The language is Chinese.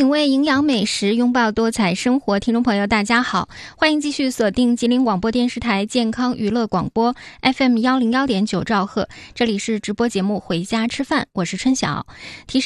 品味营养美食，拥抱多彩生活。听众朋友大家好，欢迎继续锁定吉林广播电视台健康娱乐广播 FM101.9兆赫，这里是直播节目回家吃饭，我是春晓。提示